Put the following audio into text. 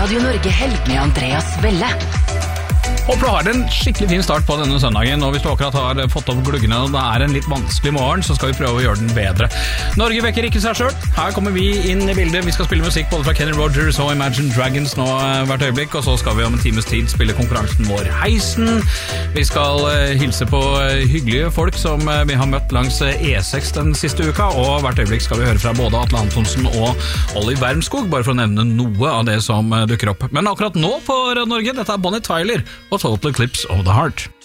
Radio Norge-helg med Andreas Velle. Håper du har en skikkelig fin start på denne søndagen, og hvis du akkurat har fått opp gluggene og det er en litt vanskelig morgen, så skal vi prøve å gjøre den bedre. Norge vekker ikke seg selv. Her kommer vi inn i bildet. Vi skal spille musikk både fra Kenny Rogers og Imagine Dragons nå hvert øyeblikk, og så skal vi om en times tid spille konkurransen vår Heisen. Vi skal hilse på hyggelige folk som vi har møtt langs E6 den siste uka, og hvert øyeblikk skal vi høre fra både Atle Antonsen og Olli Wermskog, bare for å nevne noe av det som dukker opp. Men akkurat nå på Radio Norge, dette er Bonnie Tyler og Total Eclipse of the Heart.